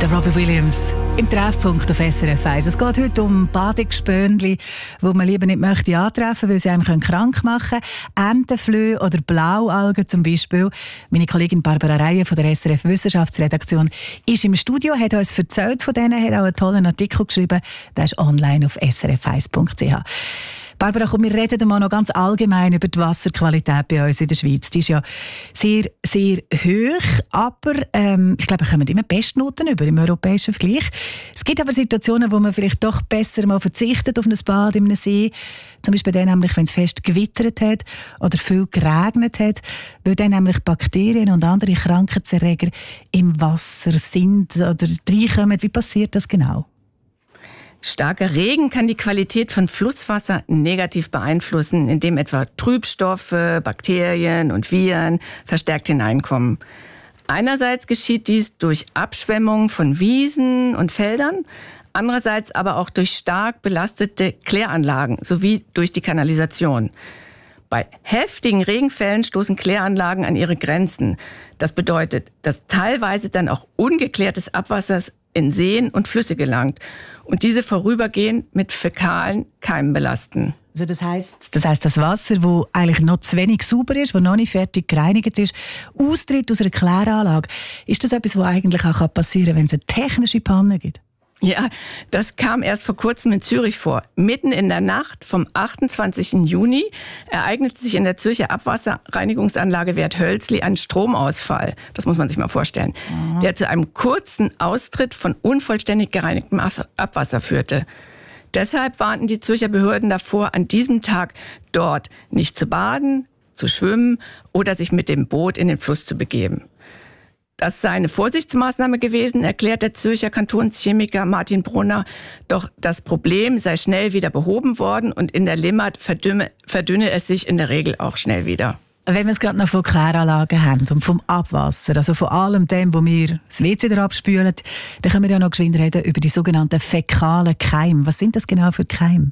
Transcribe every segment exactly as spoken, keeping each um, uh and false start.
Der Robbie Williams im Treffpunkt auf S R F eins. Es geht heute um Badegespönli, die man lieber nicht möchte antreffen, weil sie einem krank machen können. Entenflöhe oder Blaualgen zum Beispiel. Meine Kollegin Barbara Reihe von der S R F Wissenschaftsredaktion ist im Studio, hat uns erzählt von denen, hat auch einen tollen Artikel geschrieben. Der ist online auf s r f eins punkt c h. Barbara, komm, wir reden mal noch ganz allgemein über die Wasserqualität bei uns in der Schweiz. Die ist ja sehr, sehr hoch, aber ähm, ich glaube, wir kommen immer Bestnoten über im europäischen Vergleich. Es gibt aber Situationen, wo man vielleicht doch besser mal verzichtet auf ein Bad in einem See. Zum Beispiel dann nämlich, wenn es fest gewittert hat oder viel geregnet hat, weil dann nämlich Bakterien und andere Krankheitserreger im Wasser sind oder reinkommen. Wie passiert das genau? Starker Regen kann die Qualität von Flusswasser negativ beeinflussen, indem etwa Trübstoffe, Bakterien und Viren verstärkt hineinkommen. Einerseits geschieht dies durch Abschwemmung von Wiesen und Feldern, andererseits aber auch durch stark belastete Kläranlagen sowie durch die Kanalisation. Bei heftigen Regenfällen stoßen Kläranlagen an ihre Grenzen. Das bedeutet, dass teilweise dann auch ungeklärtes Abwasser in Seen und Flüsse gelangt und diese vorübergehend mit fäkalen Keimen belasten. Also das heisst, das heisst, das Wasser, das eigentlich noch zu wenig sauber ist, das noch nicht fertig gereinigt ist, austritt aus einer Kläranlage. Ist das etwas, was eigentlich auch passieren kann, wenn es eine technische Panne gibt? Ja, das kam erst vor kurzem in Zürich vor. Mitten in der Nacht vom achtundzwanzigsten Juni ereignete sich in der Zürcher Abwasserreinigungsanlage Werthölzli ein Stromausfall. Das muss man sich mal vorstellen. Mhm. Der zu einem kurzen Austritt von unvollständig gereinigtem Abwasser führte. Deshalb warnten die Zürcher Behörden davor, an diesem Tag dort nicht zu baden, zu schwimmen oder sich mit dem Boot in den Fluss zu begeben. Das sei eine Vorsichtsmaßnahme gewesen, erklärt der Zürcher Kantonschemiker Martin Brunner. Doch das Problem sei schnell wieder behoben worden und in der Limmat verdünne, verdünne es sich in der Regel auch schnell wieder. Wenn wir es gerade noch von Kläranlagen haben und vom Abwasser, also von allem dem, wo wir das W C abspülen, dann können wir ja noch geschwind reden über die sogenannten fäkalen Keime. Was sind das genau für Keime?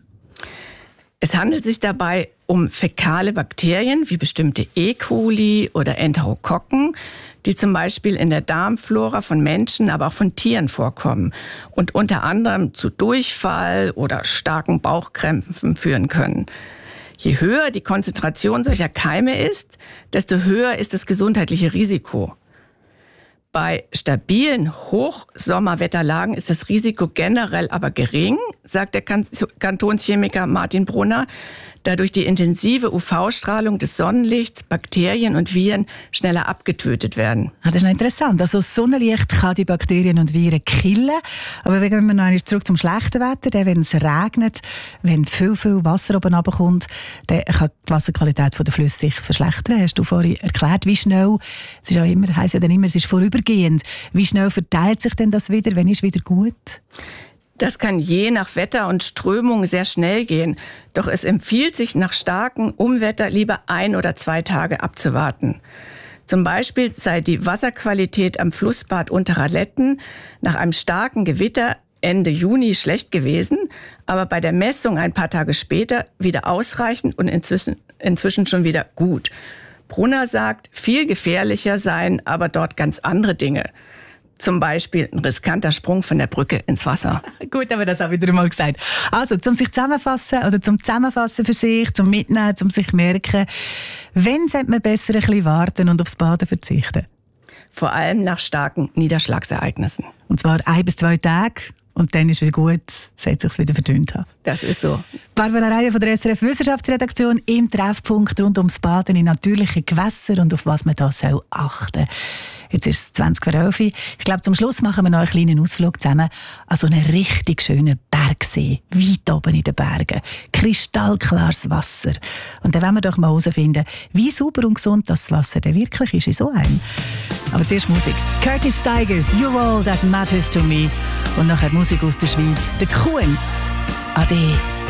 Es handelt sich dabei um fäkale Bakterien wie bestimmte E. coli oder Enterokokken, die zum Beispiel in der Darmflora von Menschen, aber auch von Tieren vorkommen und unter anderem zu Durchfall oder starken Bauchkrämpfen führen können. Je höher die Konzentration solcher Keime ist, desto höher ist das gesundheitliche Risiko. Bei stabilen Hochsommerwetterlagen ist das Risiko generell aber gering, sagt der Kantonschemiker Martin Brunner, da durch die intensive U V-Strahlung des Sonnenlichts Bakterien und Viren schneller abgetötet werden. Ah, das ist noch interessant. Also das Sonnenlicht kann die Bakterien und Viren killen. Aber wenn wir noch einmal zurück zum schlechten Wetter, dann, wenn es regnet, wenn viel, viel Wasser oben runterkommt, dann kann die Wasserqualität der Flüsse sich verschlechtern. Hast du vorhin erklärt, wie schnell, es ist ja immer, heisst ja dann immer, es ist vorübergehend. Wie schnell verteilt sich denn das wieder? Wann ist wieder gut? Das kann je nach Wetter und Strömung sehr schnell gehen. Doch es empfiehlt sich, nach starkem Unwetter lieber ein oder zwei Tage abzuwarten. Zum Beispiel sei die Wasserqualität am Flussbad Unterraletten nach einem starken Gewitter Ende Juni schlecht gewesen, aber bei der Messung ein paar Tage später wieder ausreichend und inzwischen, inzwischen schon wieder gut. Brunner sagt, viel gefährlicher seien aber dort ganz andere Dinge. Zum Beispiel ein riskanter Sprung von der Brücke ins Wasser. Gut, aber das habe ich wieder mal gesagt. Also, zum sich zusammenfassen oder zum Zusammenfassen für sich, zum Mitnehmen, zum sich merken, wenn sollte man besser ein bisschen warten und aufs Baden verzichten? Vor allem nach starken Niederschlagsereignissen. Und zwar ein bis zwei Tage. Und dann ist wieder gut, sollte sich wieder verdünnt haben. Das ist so. Barbara Reihe von der S R F Wissenschaftsredaktion im Treffpunkt rund ums Baden in natürlichen Gewässern und auf was man da soll achten. Jetzt ist es zwanzig vor elf. Ich glaube, zum Schluss machen wir noch einen kleinen Ausflug zusammen an so einen richtig schönen Bergsee, weit oben in den Bergen. Kristallklares Wasser. Und dann wollen wir doch mal herausfinden, wie sauber und gesund das Wasser denn wirklich ist in so einem. Aber zuerst Musik. Curtis Stigers, You're All That Matters to Me. Und nachher Musik aus der Schweiz. The Kunz. Ade.